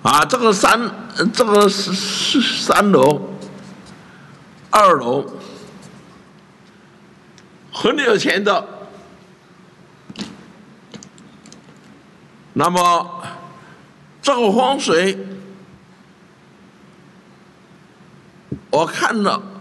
这个三楼、2楼很有钱的，那么这个风水，我看了。